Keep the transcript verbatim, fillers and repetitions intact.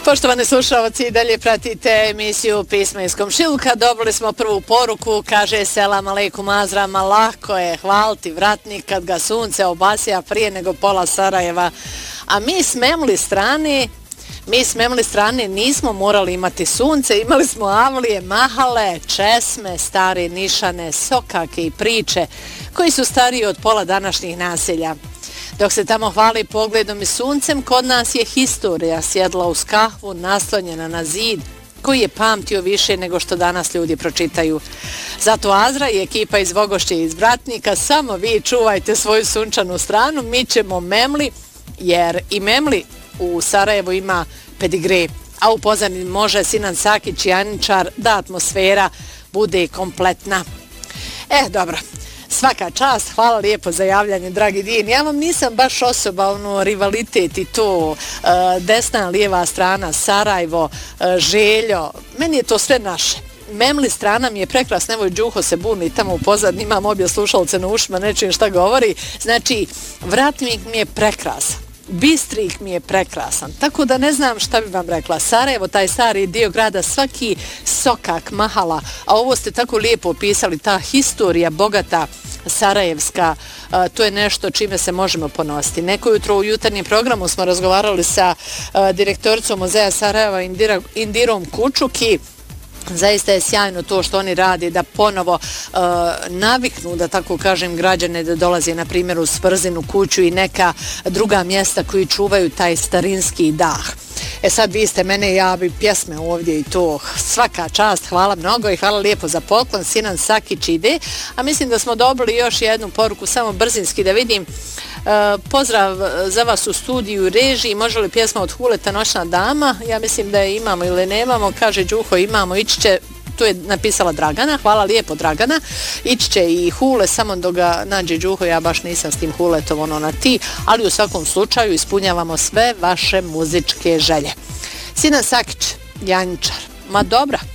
Poštovani slušalci, dalje pratite emisiju Pisma iz komšiluka. Dobili smo prvu poruku, kaže selam aleikum Azrama, lako je hvaliti vratnik kad ga sunce obasja prije nego pola Sarajeva. A mi s Memli strane, mi s Memli strane nismo morali imati sunce, imali smo avlije, mahale, česme, stare nišane, sokake i priče koji su stariji od pola današnjih naselja. Dok se tamo hvali pogledom i suncem, kod nas je historija sjedla uz kahvu, naslonjena na zid, koji je pamtio više nego što danas ljudi pročitaju. Zato Azra i ekipa iz Vogošće i iz Vratnika, samo vi čuvajte svoju sunčanu stranu, mi ćemo Memli, jer i Memli u Sarajevu ima pedigre, a u pozadini može Sinan Sakić i Aničar da atmosfera bude kompletna. Eh, dobro. Svaka čast, hvala lijepo za javljanje, dragi Din. Ja vam nisam baš osoba, ono, rivalitet i to, uh, desna, lijeva strana, Sarajevo, uh, Željo, meni je to sve naše. Memli strana mi je prekrasna, evo i Đuho se buni tamo u pozadini, imam obje slušalce na ušima, ne čujem šta govori. Znači, Vratnik mi je prekrasan. Bistrik mi je prekrasan, tako da ne znam šta bi vam rekla. Sarajevo, taj stari dio grada, svaki sokak, mahala, a ovo ste tako lijepo opisali, ta historija bogata sarajevska, a, to je nešto čime se možemo ponositi. Neko jutro u jutarnjem programu smo razgovarali sa a, direktoricom muzeja Sarajeva Indira, Indirom Kučuki. Zaista je sjajno to što oni radi, da ponovo uh, naviknu, da tako kažem, građane da dolaze na primjer u Svrzinu kuću i neka druga mjesta koji čuvaju taj starinski dah. E sad vi ste mene, ja bi pjesme ovdje i to, svaka čast, hvala mnogo i hvala lijepo za poklon, Sinan Sakić ide, a mislim da smo dobili još jednu poruku, samo brzinski da vidim. Uh, pozdrav za vas u studiju režiji, može li pjesma od Huleta Noćna dama? Ja mislim da je imamo ili nemamo, kaže Đuho imamo, ići će, tu je napisala Dragana, hvala lijepo Dragana, ići će i Hule, samo dok ga nađe Đuho, ja baš nisam s tim Huletom ono na ti, ali u svakom slučaju ispunjavamo sve vaše muzičke želje. Sinan Sakić, Jančar, ma dobra.